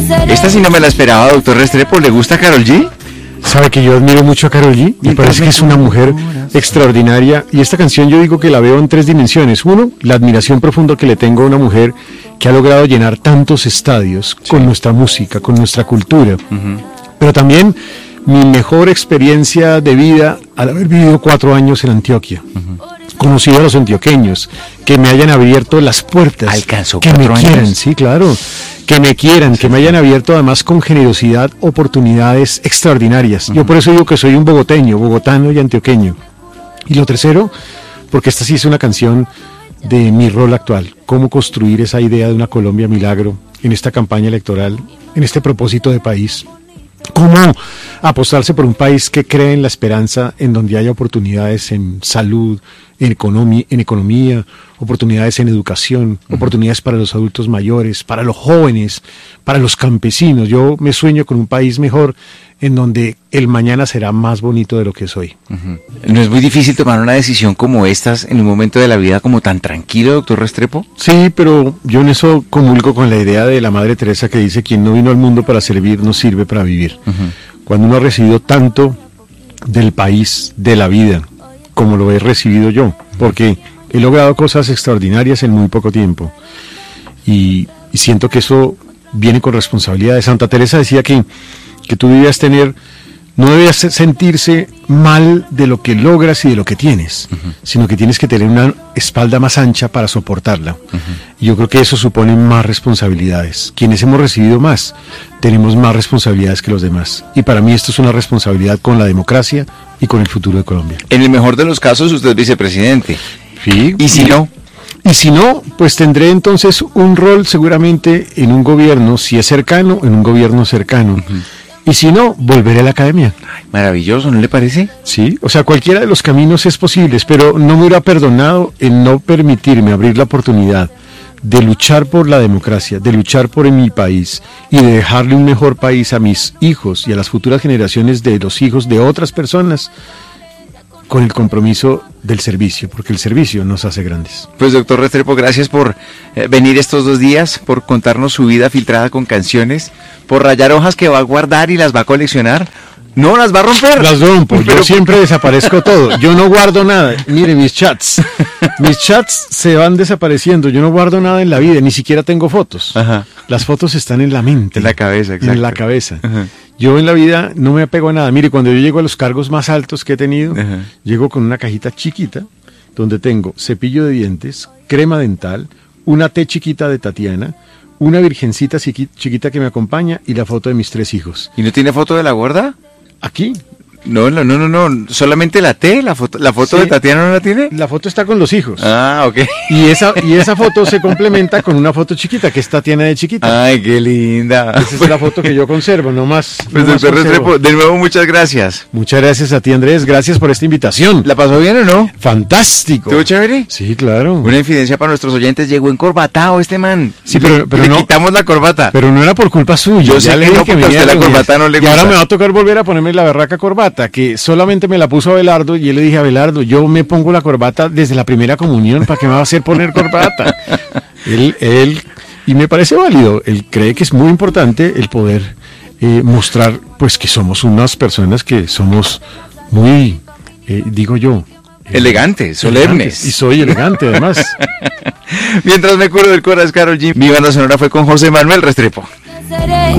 Esta sí no me la esperaba, doctor Restrepo. ¿Le gusta Karol G? Sabe que yo admiro mucho a Karol G, me parece que es una mujer extraordinaria y esta canción yo digo que la veo en 3 dimensiones. Uno, la admiración profunda que le tengo a una mujer que ha logrado llenar tantos estadios con nuestra música, con nuestra cultura, pero también mi mejor experiencia de vida al haber vivido 4 años en Antioquia. Conocido a los antioqueños, que me hayan abierto las puertas, alcanzó que me 4 quieran, años. sí, claro, que me quieran, que me hayan abierto además con generosidad oportunidades extraordinarias. Yo por eso digo que soy un bogotano y antioqueño. Y lo tercero, porque esta sí es una canción de mi rol actual, cómo construir esa idea de una Colombia milagro en esta campaña electoral, en este propósito de país. ¿Cómo apostarse por un país que cree en la esperanza, en donde haya oportunidades en salud, en economía, oportunidades en educación, oportunidades para los adultos mayores, para los jóvenes, para los campesinos? Yo me sueño con un país mejor en donde el mañana será más bonito de lo que es hoy. ¿No es muy difícil tomar una decisión como estas en un momento de la vida como tan tranquilo, doctor Restrepo? Sí, pero yo en eso comulgo con la idea de la Madre Teresa que dice: quien no vino al mundo para servir, no sirve para vivir. Cuando uno ha recibido tanto del país, de la vida, como lo he recibido yo, porque he logrado cosas extraordinarias en muy poco tiempo, y siento que eso viene con responsabilidad. Santa Teresa decía que tú debías tener, no debías sentirse mal de lo que logras y de lo que tienes, sino que tienes que tener una espalda más ancha para soportarla. Y yo creo que eso supone más responsabilidades. Quienes hemos recibido más, tenemos más responsabilidades que los demás. Y para mí esto es una responsabilidad con la democracia y con el futuro de Colombia. En el mejor de los casos, usted es vicepresidente. Sí. ¿Y si no? Y si no, pues tendré entonces un rol seguramente en un gobierno, si es cercano, en un gobierno cercano. Y si no, volveré a la academia. Ay, maravilloso, ¿no le parece? Sí, o sea, cualquiera de los caminos es posible, pero no me hubiera perdonado en no permitirme abrir la oportunidad de luchar por la democracia, de luchar por mi país y de dejarle un mejor país a mis hijos y a las futuras generaciones de los hijos de otras personas, con el compromiso del servicio, porque el servicio nos hace grandes. Pues doctor Restrepo, gracias por venir estos 2 días, por contarnos su vida filtrada con canciones, por rayar hojas que va a guardar y las va a coleccionar. No, las va a romper. Las rompo, yo siempre desaparezco todo, yo no guardo nada. Mire, mis chats se van desapareciendo, yo no guardo nada en la vida, ni siquiera tengo fotos. Las fotos están en la mente. En la cabeza, exacto. En la cabeza. Yo en la vida no me apego a nada. Mire, cuando yo llego a los cargos más altos que he tenido, llego con una cajita chiquita, donde tengo cepillo de dientes, crema dental, una té chiquita de Tatiana, una virgencita chiquita que me acompaña y la foto de mis 3 hijos. ¿Y no tiene foto de la gorda? Aquí. No, solamente la T, la foto sí. De Tatiana no la tiene. La foto está con los hijos. Ah, ok. Y esa foto se complementa con una foto chiquita, que es Tatiana de chiquita. Ay, qué linda. Esa es la foto que yo conservo, no más. Pues doctor Restrepo, de nuevo muchas gracias. Muchas gracias a ti, Andrés, gracias por esta invitación. ¿La pasó bien o no? Fantástico. ¿Estuvo chévere? Sí, claro. Una infidencia para nuestros oyentes, llegó encorbatado este man. Sí, pero le no, quitamos la corbata. Pero no era por culpa suya. Yo sé que no, porque a usted la corbata no le gusta. Y ahora me va a tocar volver a ponerme la berraca corbata, que solamente me la puso Abelardo, y yo le dije a Abelardo: yo me pongo la corbata desde la primera comunión, ¿para qué me va a hacer poner corbata? Él, y me parece válido, él cree que es muy importante el poder mostrar, pues, que somos unas personas que somos muy, digo yo, elegantes, solemnes. Y soy elegante, además. Mientras me curo del corazón, Karol G, mi banda sonora fue con José Manuel Restrepo.